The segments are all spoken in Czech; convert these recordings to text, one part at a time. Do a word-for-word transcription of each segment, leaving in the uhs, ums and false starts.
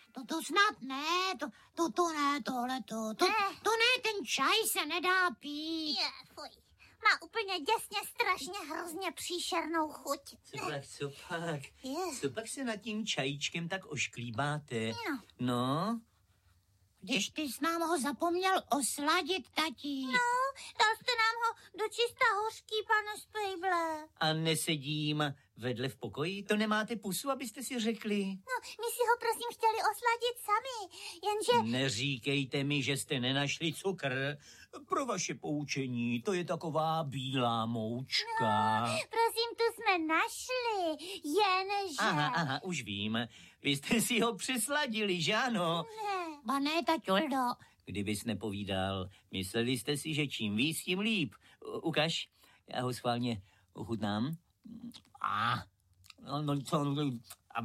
To, to snad ne, to, to, to ne, tohle to, to, to ne, ten čaj se nedá pít. Je, fuj. Má úplně děsně, strašně, hrozně příšernou chuť. Co pak, co pak? Je. Co pak se nad tím čajíčkem tak ošklíbáte? No. No? Když ty jsi nám ho zapomněl osladit, tatí. No, dal jste nám ho do čista hořký, pane Spejble. A nesedím vedle v pokoji? To nemáte pusu, abyste si řekli? No, my si ho prosím chtěli osladit sami, jenže... Neříkejte mi, že jste nenašli cukr. Pro vaše poučení, to je taková bílá moučka. No, prosím, tu jsme našli, jenže... Aha, aha, už vím. Vy jste si ho přesladili, že ano? Ne. Ba ne, taťoldo. Kdybys nepovídal, mysleli jste si, že čím víc, tím líp. U- ukaž, já ho schválně ochutnám. A, no, no, co, a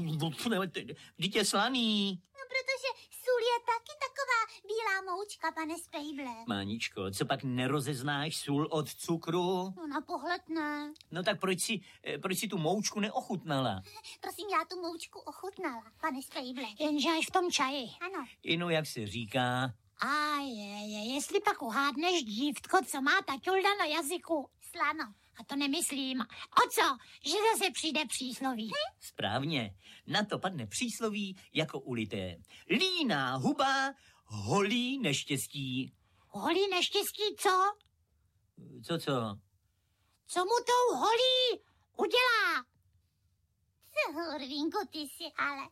vždyť je slaný. No, protože sůl je taky taková bílá moučka, pane Spejble. Máničko, co pak nerozeznáš sůl od cukru? No, na pohled ne. No tak proč si, eh, proč si tu moučku neochutnala? Prosím, já tu moučku ochutnala, pane Spejble. Jenže až v tom čaji. Ano. Inu, jak se říká? A je, je, jestli pak uhádneš, dívko, co má taťolda na jazyku. Slano. A to nemyslím. O co? Že zase přijde přísloví. Hm? Správně, na to padne přísloví jako ulité. Líná huba, holí neštěstí. Holí neštěstí, co? Co, co? Co mu tou holí udělá? Co, Hurvínku, ty si ale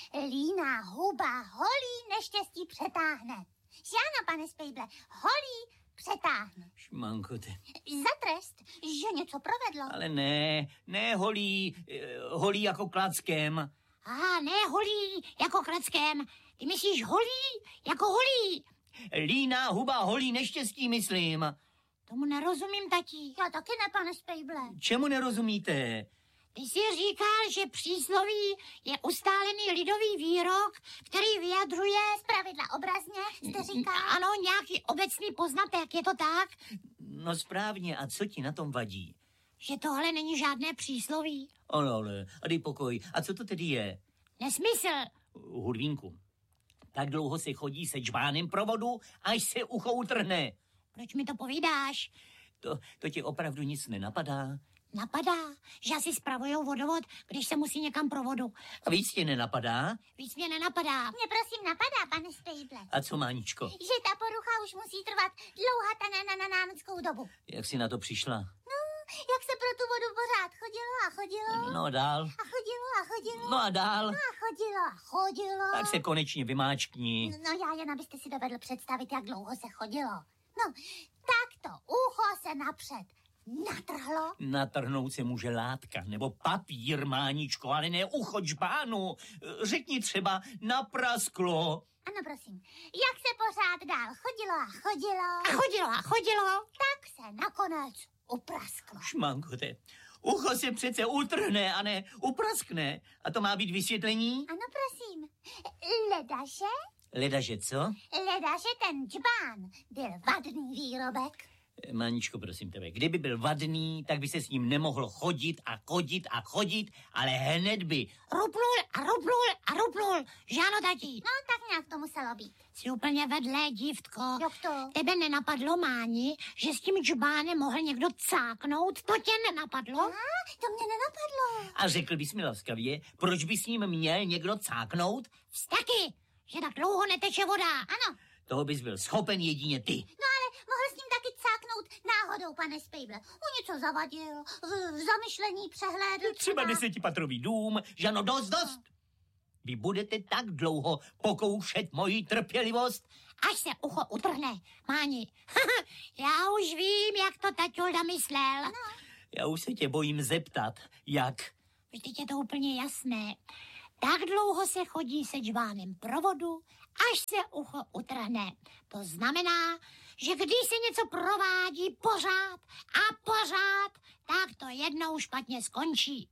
líná huba holí neštěstí přetáhne. Že ano, pane Spejble, holí přetáhne. Šmanko, ty. Za trest, že něco provedlo. Ale ne, ne holí, eh, holí jako klackem. Aha, ne holí jako klackem. Ty myslíš holí jako holí. Líná huba, holí neštěstí, myslím. Tomu nerozumím, tatí. Já taky ne, pane Spejble. Čemu nerozumíte? Ty jsi říkal, že přísloví je ustálený lidový výrok, který vyjadřuje... Zpravidla obrazně, jste říkal? Ano, nějaký obecný poznatek, je to tak? No správně, a co ti na tom vadí? Že tohle není žádné přísloví. Ale, ale, a dej pokoj. A co to tedy je? Nesmysl. Hurvínku, tak dlouho se chodí se džbánem pro vodu, až se ucho utrhne. Proč mi to povídáš? To, to ti opravdu nic nenapadá? Napadá, že asi spravujou vodovod, když se musí někam pro vodu. A víc tě nenapadá? Víc mě nenapadá. Mě prosím napadá, pane Spejble. A co, Máničko? Že ta porucha už musí trvat dlouhata na, na, na námockou dobu. Jak jsi na to přišla? No, jak se pro tu vodu pořád chodilo a chodilo. No dál. A chodilo a chodilo. No a dál. No a chodilo a chodilo. Tak se konečně vymáčkni. No já jen, abyste si dovedl představit, jak dlouho se chodilo. No, tak to ucho se napřed natrhlo. Natrhnout se může látka nebo papír, Máničko, ale ne ucho džbánu. Řekni třeba naprasklo. Ano, prosím. Jak se pořád dál chodilo a chodilo. A chodilo a chodilo. Tak se nakonec uprasklo. Šmankote, ucho se přece utrhne a ne upraskne. A to má být vysvětlení? Ano, prosím. Ledaže? Ledaže co? Ledaže ten džbán byl vadný výrobek. Máničko, prosím tebe, kdyby byl vadný, tak by se s ním nemohlo chodit a chodit a chodit, ale hned by... Ruplul a ruplul a ruplul. Žáno, tatí. No, tak nějak to muselo být. Jsi úplně vedlé, dívtko. Jak to? Tebe nenapadlo, Máni, že s tím džbánem mohl někdo cáknout? To tě nenapadlo? A, to mě nenapadlo. A řekl bys mi laskavě, proč by s ním měl někdo cáknout? Vztaky, že tak dlouho neteče voda. Ano. Toho bys byl schopen jedině ty. No ale mohl s ním taky cáknout náhodou, pane Spejble. U něco zavadil, v, v zamyšlení přehlédl. Třeba desetipatrový dům, žano, dost, dost. Vy budete tak dlouho pokoušet moji trpělivost? Až se ucho utrhne, Máni. Já už vím, jak to taťulda myslel. Ano. Já už se tě bojím zeptat, jak... Vždyť je to úplně jasné. Tak dlouho se chodí se džbánem pro vodu, až se ucho utrhne. To znamená, že když se něco provádí pořád a pořád, tak to jednou špatně skončí.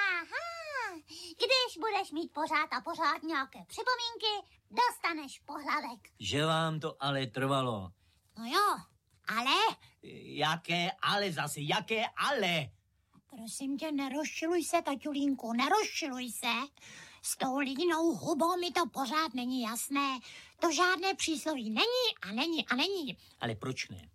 Aha, když budeš mít pořád a pořád nějaké připomínky, dostaneš pohlavek. Že vám to ale trvalo. No jo, ale... Jaké ale zase, jaké ale? Prosím tě, nerozčiluj se, taťulínku, nerozčiluj se. S tou línou hubou mi to pořád není jasné. To žádné přísloví není a není a není. Ale proč ne?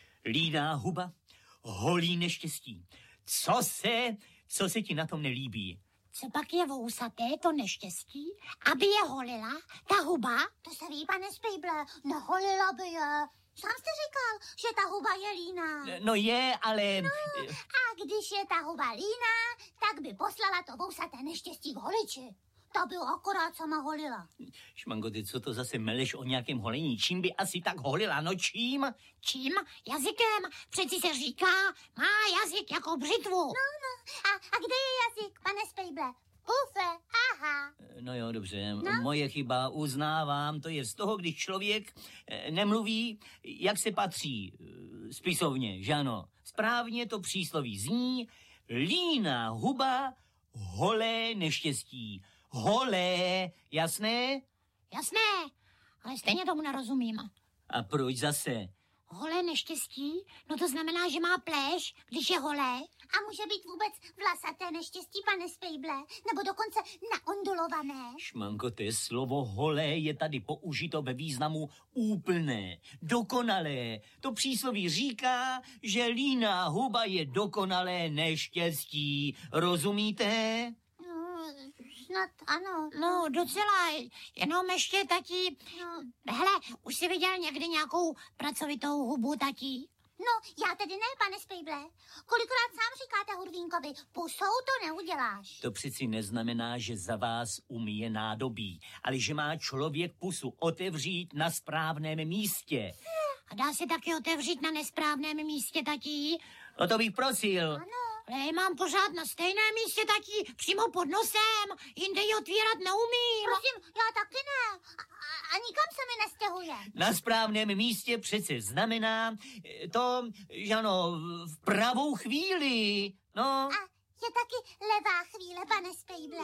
Líná huba, holí neštěstí. Co se, co se ti na tom nelíbí? Co pak je vousaté to neštěstí? Aby je holila ta huba? To se ví, pane Spejble, neholila by je. Sám jste říkal, že ta huba je líná. No je, ale... No, a když je ta huba líná, tak by poslala to vousaté neštěstí k holiči. Ta by akorát sama holila. Šmango, ty co to zase meleš o nějakém holení? Čím by asi tak holila? No čím? Čím? Jazykem. Přeci se říká, má jazyk jako břitvu. No, no. A, a kde je jazyk, pane Spejble? Pufe, aha. No jo, dobře. No? Moje chyba, uznávám. To je z toho, když člověk nemluví, jak se patří. Spisovně, že ano? Správně to přísloví zní líná huba, holé neštěstí. Holé, jasné? Jasné, ale stejně tomu nerozumím. A proč zase? Holé neštěstí? No to znamená, že má pléš, když je holé. A může být vůbec vlasaté neštěstí, pane Spejble? Nebo dokonce naondulované? Šmanko, to slovo holé je tady použito ve významu úplné, dokonalé. To přísloví říká, že líná huba je dokonalé neštěstí. Rozumíte? No, snad ano. No docela, jenom ještě tatí. No. Hele, už jsi viděl někdy nějakou pracovitou hubu, tatí? No, já tedy ne, pane Spejble. Kolikrát sám říkáte Hurvínkovi, pusou to neuděláš. To přeci neznamená, že za vás umí nádobí, ale že má člověk pusu otevřít na správném místě. A dá se taky otevřít na nesprávném místě, tatí? O to bych prosil. Ano. Ale já mám pořád na stejném místě, tatí, přímo pod nosem. Jinde ji otvírat neumím. Prosím, já taky ne. A, a, a nikam se mi nestěhuje. Na správném místě přece znamená to, že ano, v pravou chvíli. No. A je taky levá chvíle, pane Spejble.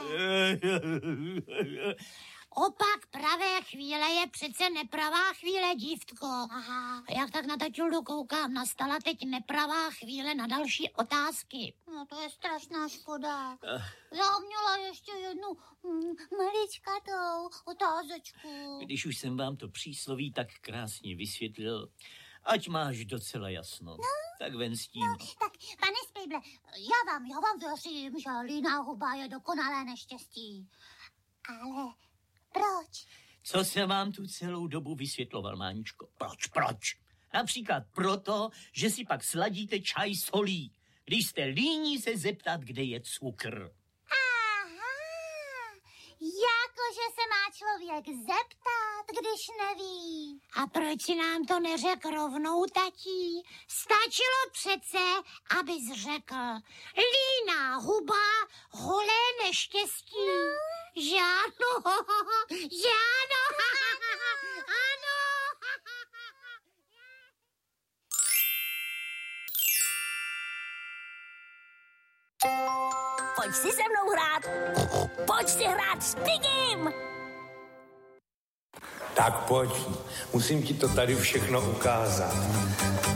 Opak pravé chvíle je přece nepravá chvíle, dívtko. Aha. A jak tak na taťuldu koukám, nastala teď nepravá chvíle na další otázky. No to je strašná škoda. Já měla ještě jednu mm, maličkatou otázečku. Když už jsem vám to přísloví tak krásně vysvětlil, ať máš docela jasno. No, tak ven s tím. No, tak, pane Spejble, já vám, já vám věřím, že líná huba je dokonalé neštěstí. Ale proč? Co jsem vám tu celou dobu vysvětloval, Máničko? Proč, proč? Například proto, že si pak sladíte čaj solí, když jste líní se zeptat, kde je cukr. Aha, jakože se má člověk zeptat, když neví. A proč si nám to neřekl rovnou, tatí? Stačilo přece, abys řekl líná huba, holé neštěstí. No. Že ano, že ano, ano. Pojď si se mnou hrát. Pojď si hrát s Pigim. Tak pojď, musím ti to tady všechno ukázat.